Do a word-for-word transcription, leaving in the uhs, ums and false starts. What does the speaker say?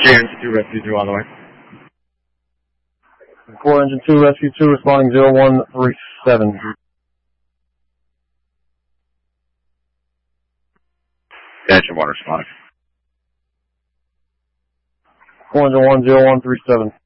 J Engine two, Rescue two on the way. Core Engine two, Rescue two, responding zero one three seven. Engine one responding. Core Engine one, zero one three seven.